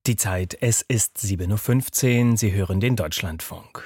Die Zeit, es ist 7:15 Uhr, Sie hören den Deutschlandfunk.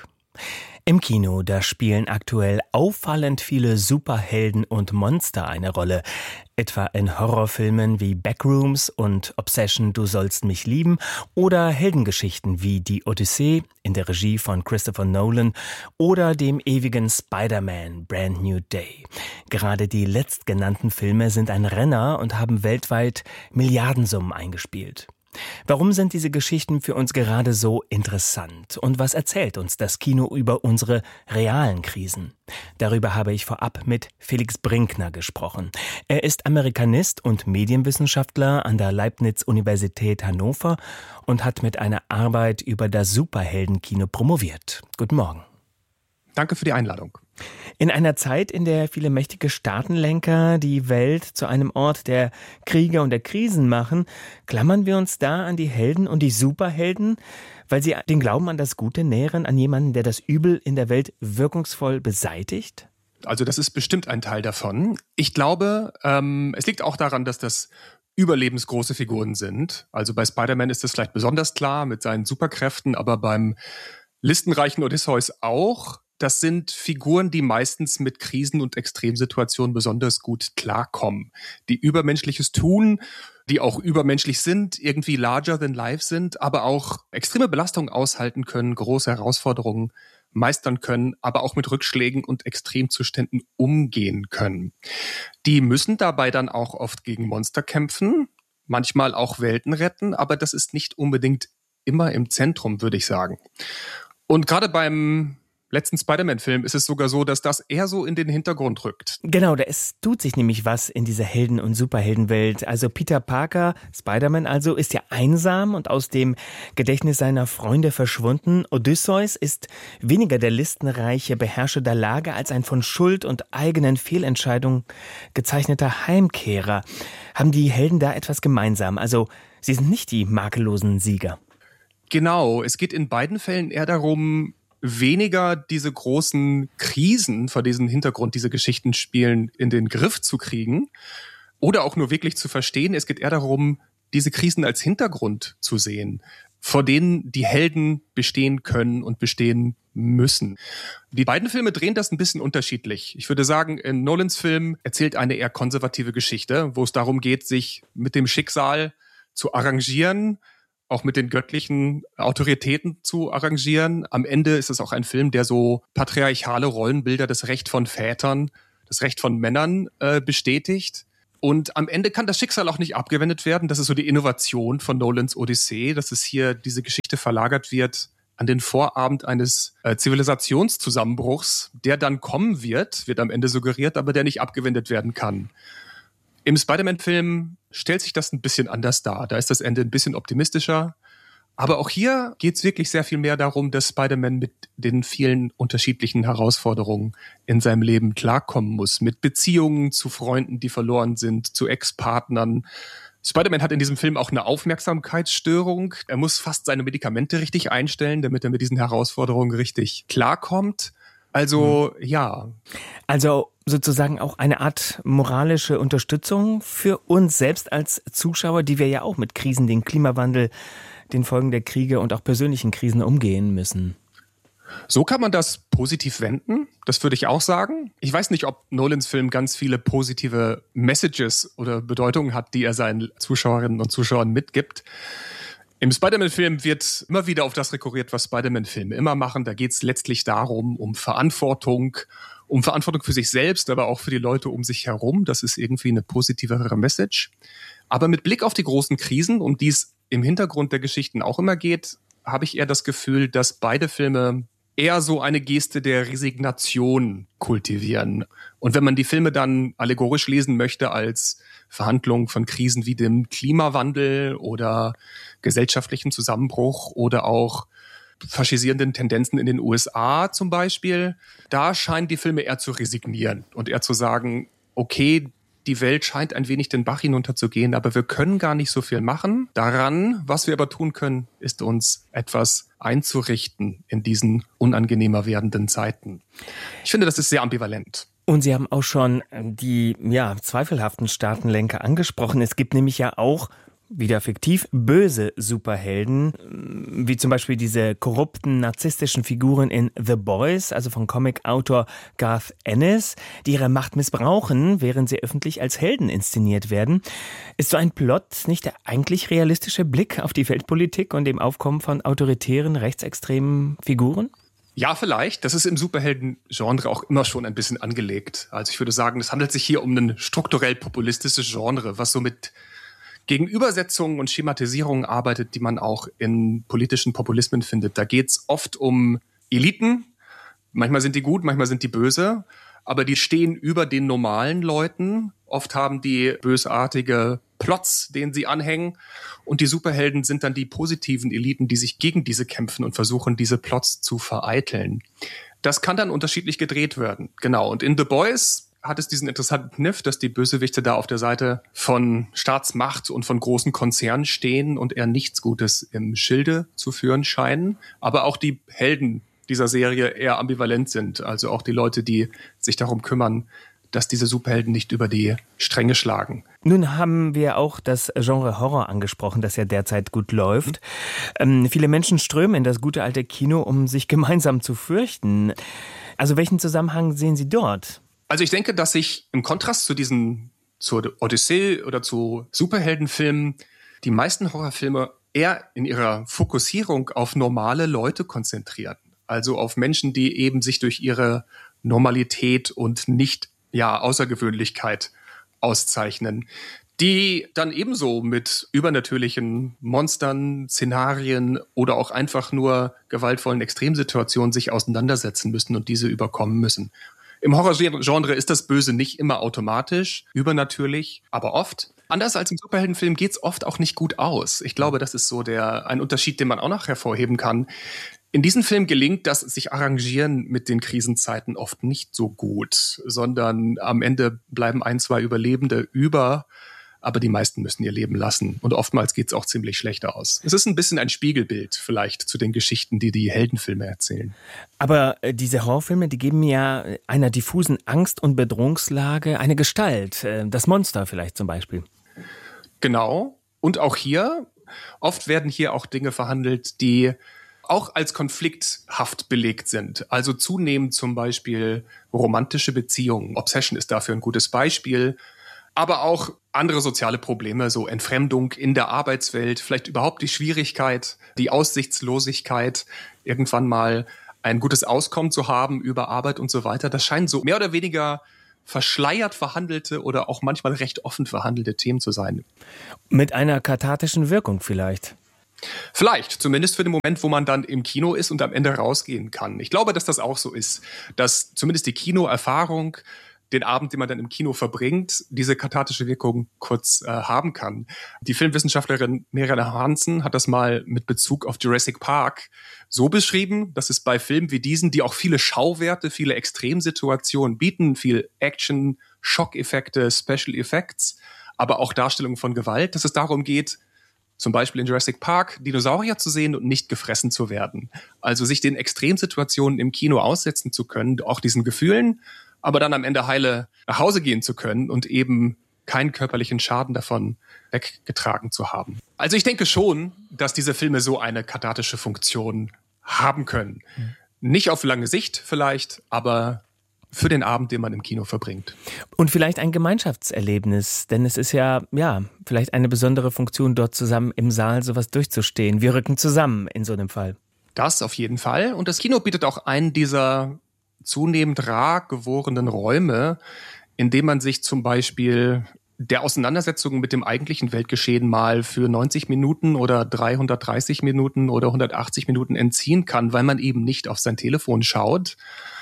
Im Kino, da spielen aktuell auffallend viele Superhelden und Monster eine Rolle. Etwa in Horrorfilmen wie Backrooms und Obsession, Du sollst mich lieben oder Heldengeschichten wie Die Odyssee in der Regie von Christopher Nolan oder dem ewigen Spider-Man Brand New Day. Gerade die letztgenannten Filme sind ein Renner und haben weltweit Milliardensummen eingespielt. Warum sind diese Geschichten für uns gerade so interessant? Und was erzählt uns das Kino über unsere realen Krisen? Darüber habe ich vorab mit Felix Brinkner gesprochen. Er ist Amerikanist und Medienwissenschaftler an der Leibniz-Universität Hannover und hat mit einer Arbeit über das Superheldenkino promoviert. Guten Morgen. Danke für die Einladung. In einer Zeit, in der viele mächtige Staatenlenker die Welt zu einem Ort der Kriege und der Krisen machen, klammern wir uns da an die Helden und die Superhelden, weil sie den Glauben an das Gute nähren, an jemanden, der das Übel in der Welt wirkungsvoll beseitigt? Also das ist bestimmt ein Teil davon. Ich glaube, es liegt auch daran, dass das überlebensgroße Figuren sind. Also bei Spider-Man ist das vielleicht besonders klar mit seinen Superkräften, aber beim listenreichen Odysseus auch. Das sind Figuren, die meistens mit Krisen und Extremsituationen besonders gut klarkommen, die Übermenschliches tun, die auch übermenschlich sind, irgendwie larger than life sind, aber auch extreme Belastungen aushalten können, große Herausforderungen meistern können, aber auch mit Rückschlägen und Extremzuständen umgehen können. Die müssen dabei dann auch oft gegen Monster kämpfen, manchmal auch Welten retten, aber das ist nicht unbedingt immer im Zentrum, würde ich sagen. Und gerade beim letzten Spider-Man-Film ist es sogar so, dass das eher so in den Hintergrund rückt. Genau, es tut sich nämlich was in dieser Helden- und Superheldenwelt. Also Peter Parker, Spider-Man also, ist ja einsam und aus dem Gedächtnis seiner Freunde verschwunden. Odysseus ist weniger der listenreiche Beherrscher der Lage als ein von Schuld und eigenen Fehlentscheidungen gezeichneter Heimkehrer. Haben die Helden da etwas gemeinsam? Also sie sind nicht die makellosen Sieger. Genau, es geht in beiden Fällen eher darum, weniger diese großen Krisen, vor diesem Hintergrund diese Geschichten spielen, in den Griff zu kriegen oder auch nur wirklich zu verstehen. Es geht eher darum, diese Krisen als Hintergrund zu sehen, vor denen die Helden bestehen können und bestehen müssen. Die beiden Filme drehen das ein bisschen unterschiedlich. Ich würde sagen, in Nolans Film erzählt eine eher konservative Geschichte, wo es darum geht, sich mit dem Schicksal zu arrangieren, auch mit den göttlichen Autoritäten zu arrangieren. Am Ende ist es auch ein Film, der so patriarchale Rollenbilder, das Recht von Vätern, das Recht von Männern bestätigt. Und am Ende kann das Schicksal auch nicht abgewendet werden. Das ist so die Innovation von Nolans Odyssee, dass es hier diese Geschichte verlagert wird an den Vorabend eines Zivilisationszusammenbruchs, der dann kommen wird am Ende suggeriert, aber der nicht abgewendet werden kann. Im Spider-Man-Film stellt sich das ein bisschen anders dar. Da ist das Ende ein bisschen optimistischer. Aber auch hier geht es wirklich sehr viel mehr darum, dass Spider-Man mit den vielen unterschiedlichen Herausforderungen in seinem Leben klarkommen muss. Mit Beziehungen zu Freunden, die verloren sind, zu Ex-Partnern. Spider-Man hat in diesem Film auch eine Aufmerksamkeitsstörung. Er muss fast seine Medikamente richtig einstellen, damit er mit diesen Herausforderungen richtig klarkommt. Also, ja. Also sozusagen auch eine Art moralische Unterstützung für uns selbst als Zuschauer, die wir ja auch mit Krisen, den Klimawandel, den Folgen der Kriege und auch persönlichen Krisen umgehen müssen. So kann man das positiv wenden, das würde ich auch sagen. Ich weiß nicht, ob Nolans Film ganz viele positive Messages oder Bedeutungen hat, die er seinen Zuschauerinnen und Zuschauern mitgibt. Im Spider-Man-Film wird immer wieder auf das rekurriert, was Spider-Man-Filme immer machen. Da geht es letztlich darum, um Verantwortung für sich selbst, aber auch für die Leute um sich herum. Das ist irgendwie eine positivere Message. Aber mit Blick auf die großen Krisen, um die es im Hintergrund der Geschichten auch immer geht, habe ich eher das Gefühl, dass beide Filme eher so eine Geste der Resignation kultivieren. Und wenn man die Filme dann allegorisch lesen möchte als Verhandlung von Krisen wie dem Klimawandel oder gesellschaftlichen Zusammenbruch oder auch faschisierenden Tendenzen in den USA zum Beispiel, da scheinen die Filme eher zu resignieren und eher zu sagen, okay, die Welt scheint ein wenig den Bach hinunterzugehen, aber wir können gar nicht so viel machen daran. Was wir aber tun können, ist uns etwas einzurichten in diesen unangenehmer werdenden Zeiten. Ich finde, das ist sehr ambivalent. Und Sie haben auch schon die zweifelhaften Staatenlenker angesprochen. Es gibt nämlich ja auch wieder fiktiv, böse Superhelden, wie zum Beispiel diese korrupten, narzisstischen Figuren in The Boys, also von Comicautor Garth Ennis, die ihre Macht missbrauchen, während sie öffentlich als Helden inszeniert werden. Ist so ein Plot nicht der eigentlich realistische Blick auf die Weltpolitik und dem Aufkommen von autoritären, rechtsextremen Figuren? Ja, vielleicht. Das ist im Superhelden-Genre auch immer schon ein bisschen angelegt. Also ich würde sagen, es handelt sich hier um ein strukturell populistisches Genre, was so mit Gegenübersetzungen und Schematisierungen arbeitet, die man auch in politischen Populismen findet. Da geht's oft um Eliten. Manchmal sind die gut, manchmal sind die böse. Aber die stehen über den normalen Leuten. Oft haben die bösartige Plots, denen sie anhängen. Und die Superhelden sind dann die positiven Eliten, die sich gegen diese kämpfen und versuchen, diese Plots zu vereiteln. Das kann dann unterschiedlich gedreht werden. Genau. Und in The Boys hat es diesen interessanten Kniff, dass die Bösewichte da auf der Seite von Staatsmacht und von großen Konzernen stehen und eher nichts Gutes im Schilde zu führen scheinen. Aber auch die Helden dieser Serie eher ambivalent sind. Also auch die Leute, die sich darum kümmern, dass diese Superhelden nicht über die Stränge schlagen. Nun haben wir auch das Genre Horror angesprochen, das ja derzeit gut läuft. Viele Menschen strömen in das gute alte Kino, um sich gemeinsam zu fürchten. Also welchen Zusammenhang sehen Sie dort? Also ich denke, dass sich im Kontrast zur Odyssee oder zu Superheldenfilmen die meisten Horrorfilme eher in ihrer Fokussierung auf normale Leute konzentrieren. Also auf Menschen, die eben sich durch ihre Normalität und nicht Außergewöhnlichkeit auszeichnen, die dann ebenso mit übernatürlichen Monstern, Szenarien oder auch einfach nur gewaltvollen Extremsituationen sich auseinandersetzen müssen und diese überkommen müssen. Im Horrorgenre ist das Böse nicht immer automatisch, übernatürlich, aber oft. Anders als im Superheldenfilm geht's oft auch nicht gut aus. Ich glaube, das ist so ein Unterschied, den man auch noch hervorheben kann. In diesem Film gelingt das sich Arrangieren mit den Krisenzeiten oft nicht so gut, sondern am Ende bleiben 1, 2 Überlebende über, aber die meisten müssen ihr Leben lassen. Und oftmals geht's auch ziemlich schlecht aus. Es ist ein bisschen ein Spiegelbild vielleicht zu den Geschichten, die die Heldenfilme erzählen. Aber diese Horrorfilme, die geben ja einer diffusen Angst- und Bedrohungslage eine Gestalt. Das Monster vielleicht zum Beispiel. Genau. Und auch hier, oft werden hier auch Dinge verhandelt, die auch als konflikthaft belegt sind. Also zunehmend zum Beispiel romantische Beziehungen. Obsession ist dafür ein gutes Beispiel. Aber auch andere soziale Probleme, so Entfremdung in der Arbeitswelt, vielleicht überhaupt die Schwierigkeit, die Aussichtslosigkeit, irgendwann mal ein gutes Auskommen zu haben über Arbeit und so weiter. Das scheinen so mehr oder weniger verschleiert verhandelte oder auch manchmal recht offen verhandelte Themen zu sein. Mit einer kathartischen Wirkung vielleicht. Vielleicht, zumindest für den Moment, wo man dann im Kino ist und am Ende rausgehen kann. Ich glaube, dass das auch so ist, dass zumindest die Kinoerfahrung, den Abend, den man dann im Kino verbringt, diese kathartische Wirkung kurz haben kann. Die Filmwissenschaftlerin Marianne Hansen hat das mal mit Bezug auf Jurassic Park so beschrieben, dass es bei Filmen wie diesen, die auch viele Schauwerte, viele Extremsituationen bieten, viel Action, Schockeffekte, Special Effects, aber auch Darstellung von Gewalt, dass es darum geht, zum Beispiel in Jurassic Park Dinosaurier zu sehen und nicht gefressen zu werden. Also sich den Extremsituationen im Kino aussetzen zu können, auch diesen Gefühlen, aber dann am Ende heile nach Hause gehen zu können und eben keinen körperlichen Schaden davon weggetragen zu haben. Also ich denke schon, dass diese Filme so eine kathartische Funktion haben können. Nicht auf lange Sicht vielleicht, aber für den Abend, den man im Kino verbringt. Und vielleicht ein Gemeinschaftserlebnis, denn es ist ja vielleicht eine besondere Funktion, dort zusammen im Saal sowas durchzustehen. Wir rücken zusammen in so einem Fall. Das auf jeden Fall. Und das Kino bietet auch einen dieser zunehmend rar gewordenen Räume, in dem man sich zum Beispiel der Auseinandersetzung mit dem eigentlichen Weltgeschehen mal für 90 Minuten oder 330 Minuten oder 180 Minuten entziehen kann, weil man eben nicht auf sein Telefon schaut,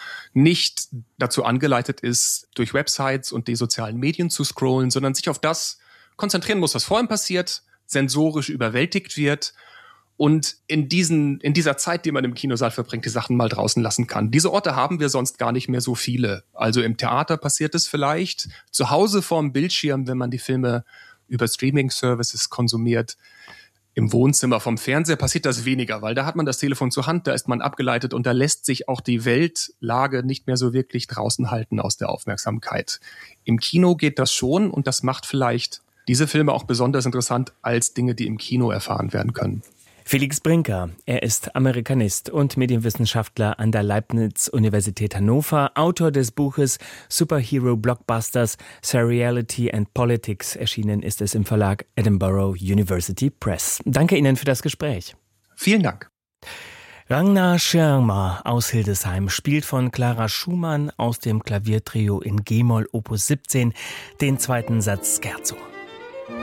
nicht dazu angeleitet ist, durch Websites und die sozialen Medien zu scrollen, sondern sich auf das konzentrieren muss, was vor ihm passiert, sensorisch überwältigt wird und in dieser Zeit, die man im Kinosaal verbringt, die Sachen mal draußen lassen kann. Diese Orte haben wir sonst gar nicht mehr so viele. Also im Theater passiert es vielleicht, zu Hause vorm Bildschirm, wenn man die Filme über Streaming-Services konsumiert. Im Wohnzimmer vom Fernseher passiert das weniger, weil da hat man das Telefon zur Hand, da ist man abgeleitet und da lässt sich auch die Weltlage nicht mehr so wirklich draußen halten aus der Aufmerksamkeit. Im Kino geht das schon und das macht vielleicht diese Filme auch besonders interessant als Dinge, die im Kino erfahren werden können. Felix Brinker, er ist Amerikanist und Medienwissenschaftler an der Leibniz-Universität Hannover, Autor des Buches Superhero Blockbusters, Seriality and Politics. Erschienen ist es im Verlag Edinburgh University Press. Danke Ihnen für das Gespräch. Vielen Dank. Ragnar Schirmer aus Hildesheim spielt von Clara Schumann aus dem Klaviertrio in G-Moll Opus 17 den zweiten Satz Scherzo.